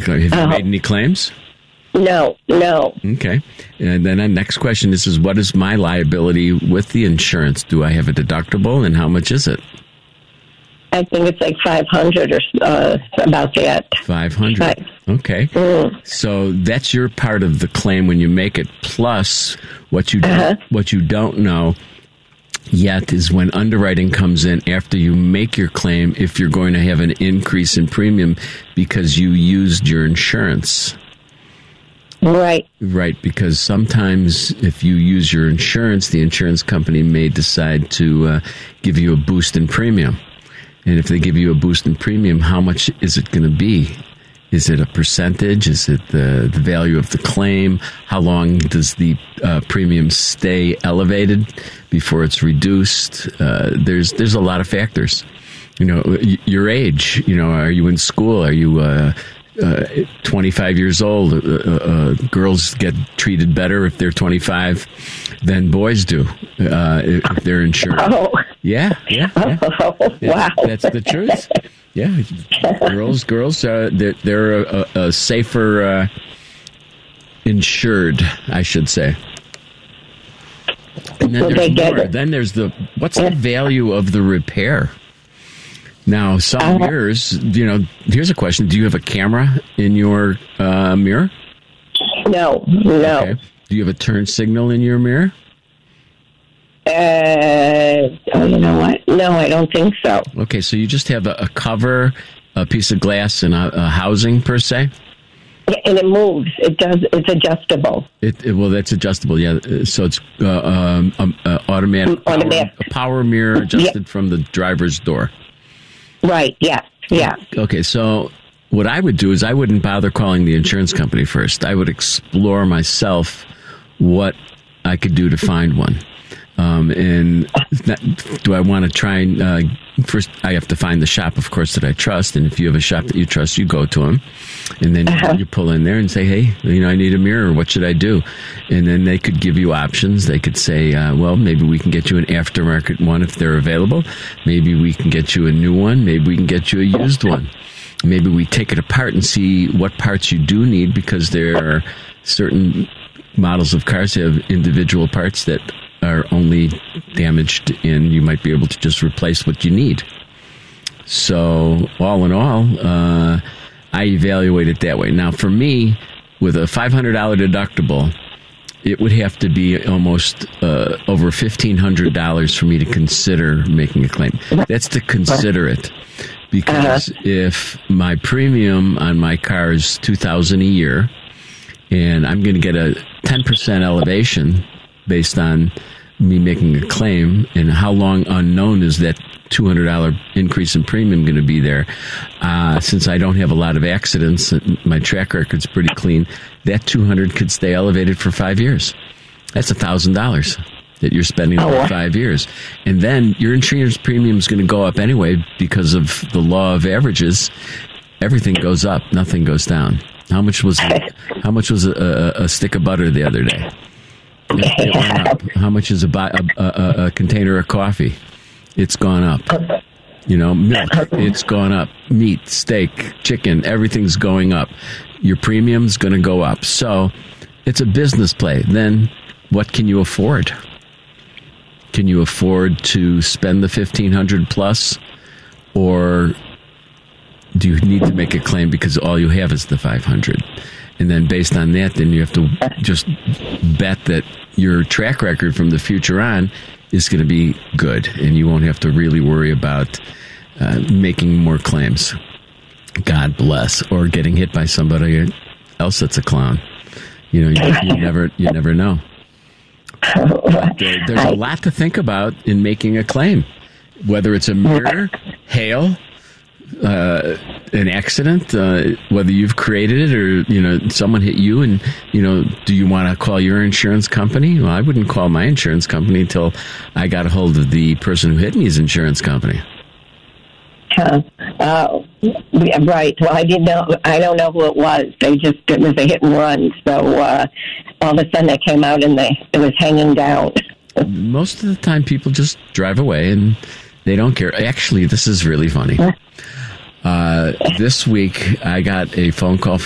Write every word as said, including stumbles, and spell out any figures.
Have you Uh-huh. made any claims? No, no. Okay. And then the next question is, is, what is my liability with the insurance? Do I have a deductible, and how much is it? I think it's like five hundred or uh, about that. five hundred. Right. Okay. Mm. So that's your part of the claim when you make it. Plus, what you Uh-huh. don't, what you don't know yet is when underwriting comes in after you make your claim, if you're going to have an increase in premium because you used your insurance. Right. Right, because sometimes if you use your insurance, the insurance company may decide to uh, give you a boost in premium. And if they give you a boost in premium, how much is it going to be? Is it a percentage? Is it the, the value of the claim? How long does the uh, premium stay elevated before it's reduced? Uh, there's there's a lot of factors. You know, y- your age. You know, are you in school? Are you uh, uh, twenty-five years old? Uh, uh, girls get treated better if they're twenty-five than boys do uh, if they're insured. Oh. Yeah, yeah, yeah. Oh, Yeah, wow. that's the truth. Yeah, girls, girls, uh, they're, they're a, a safer uh, insured, I should say. And then So they there's get more. it. Then there's the what's the value of the repair? Now, some Uh-huh. mirrors, you know. Here's a question: do you have a camera in your uh, mirror? No, no. Okay. Do you have a turn signal in your mirror? Uh, oh, you know what? No, I don't think so. Okay, so you just have a, a cover, a piece of glass, and a, a housing per se. And it moves. It does. It's adjustable. It, it well, that's adjustable. Yeah, so it's uh, um, um, uh, automatic, power, Automatic. a power mirror adjusted from the driver's door. Right. Yes. Yeah. Okay, so what I would do is I wouldn't bother calling the insurance company first. I would explore myself what I could do to find one. Um, and that, do I want to try and uh, first? I have to find the shop, of course, that I trust. And if you have a shop that you trust, you go to them, and then Uh-huh. you, you pull in there and say, "Hey, you know, I need a mirror. What should I do?" And then they could give you options. They could say, uh, "Well, maybe we can get you an aftermarket one if they're available. Maybe we can get you a new one. Maybe we can get you a used one. Maybe we take it apart and see what parts you do need, because there are certain models of cars that have individual parts that are only damaged, and you might be able to just replace what you need." So all in all, uh, I evaluate it that way. Now, for me, with a five hundred dollars deductible, it would have to be almost uh, over fifteen hundred dollars for me to consider making a claim. That's to consider it. Because uh-huh. if my premium on my car is two thousand dollars a year, and I'm going to get a ten percent elevation based on me making a claim, and how long unknown is that two hundred dollars increase in premium going to be there? Uh, since I don't have a lot of accidents, my track record's pretty clean, that two hundred dollars could stay elevated for five years. That's one thousand dollars that you're spending over oh, five years. And then your insurance premium is going to go up anyway because of the law of averages. Everything goes up, nothing goes down. How much was how much was a, a stick of butter the other day? It went up. How much is a, a, a, a container of coffee? It's gone up. You know, milk, it's gone up. Meat, steak, chicken, everything's going up. Your premium's going to go up. So it's a business play. Then what can you afford? Can you afford to spend the fifteen hundred dollars plus, or do you need to make a claim because all you have is the five hundred dollars? And then based on that, then you have to just bet that your track record from the future on is going to be good, and you won't have to really worry about uh, making more claims. God bless, or getting hit by somebody else that's a clown. You know, you, you never, you never know. There, there's a lot to think about in making a claim, whether it's a mirror, hail, uh, an accident, uh, whether you've created it or, you know, someone hit you, and, you know, do you want to call your insurance company? Well, I wouldn't call my insurance company until I got a hold of the person who hit me's insurance company. Uh, uh, right. Well, I didn't know. I don't know who it was. They just it was a hit and run. So uh, all of a sudden, it came out and they it was hanging down. Most of the time, people just drive away and they don't care. Actually, this is really funny. Uh, this week, I got a phone call from